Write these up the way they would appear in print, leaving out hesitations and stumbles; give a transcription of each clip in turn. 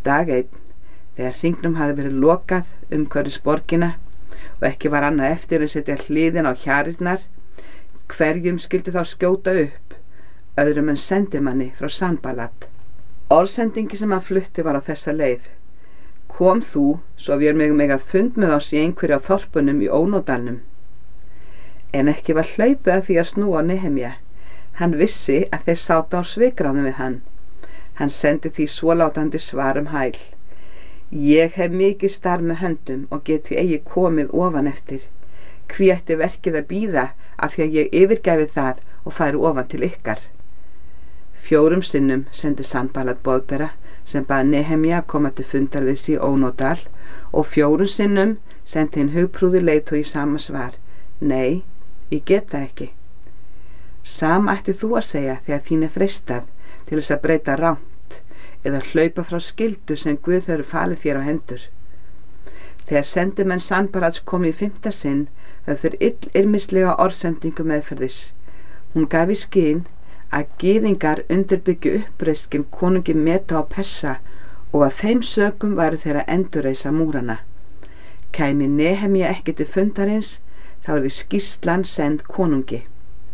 Dag einn, þegar hringnum hafði verið lokað umhverfis borgina og ekki var annað eftir að setja hliðin á hjarirnar, hverjum skyldi þá skjóta upp, öðrum en sendimanni frá Sanballat. Orðsendingi sem hann flutti var á þessa leið: Kom þú, svo vér mega fund með oss í einhverju á þorpunum í Ónódalnum. En ekki var hlaupið að því að snúa á Nehemja. Hann vissi að þeir sátu á svikráðum við hann. Hann sendi því svólátandi svar hæl: Ég hef mikið starf með höndum og get því eigi komið ofan eftir. Hví ætti verkið að bíða af því að ég yfirgæfi það og færi ofan til ykkar? 4 sinnum sendi Sanballat boðbera sem bað Nehemja að koma til fundar við sig í Ónódal, og 4 sinnum sendi hinn hugprúði leiðtogi sama svar: Nei, ég get það ekki. Sama ætti þú að segja þegar þín freistað til þess að breyta rangt eða hlaupa frá skyldu sem Guð hefur falið þér á hendur. Þegar sendimenn Sanballats komu í 5. sinn höfðu þeir illyrmislega orðsendingu meðferðis. Hún gaf í skyn að gyðingar undirbyggju uppreisn konungi Meda og Persa og að þeim sökum væru þeir að endurreisa múrana. Kæmi Nehemja ekki til fundarins, þá því skýrslan send konungi.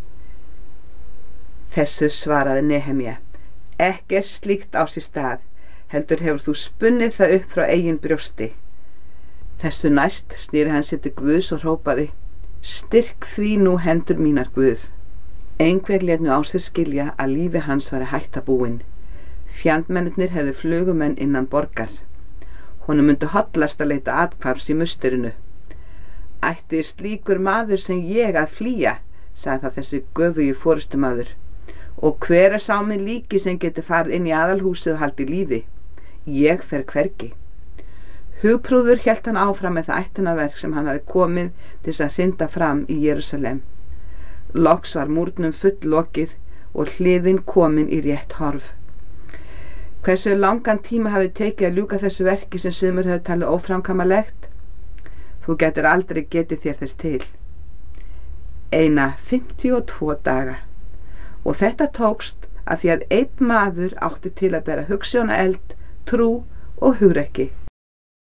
Þessu svaraði Nehemja: Ekkert slíkt á sér stað, heldur hefur þú spunnið það upp frá eigin brjósti. Þessu næst snýri hann sér til Guðs og hrópaði: Styrk því nú hendur mínar, Guð. Einhver lét nú á sér skilja að lífi hans væri hættabúinn. Fjandmennirnir hefðu flugumenn innan borgar. Honum myndi hollast að leita athvarfs í musterinu. Ætti slíkur maður sem ég að flýja, sagði það þessi göfugi forystumaður. Og hver sá mig líki sem geti farið inn í aðalhúsið og haldið lífi? Ég fer hvergi. Hugprúður hélt hann áfram með það ættunarverk sem hann hafði komið til þess að hrinda fram í Jerúsalem. Loks var múrnum fulllokið og hliðin komin í rétt horf. Hversu langan tíma hafði tekið að ljúka þessu verki sem sumir höfðu talið óframkvæmanlegt? Þú getur aldrei getið þér þess til. Eina 52 daga. Og þetta tókst að því að einn maður átti til að bera hugsjónaeld, trú og hugrekki.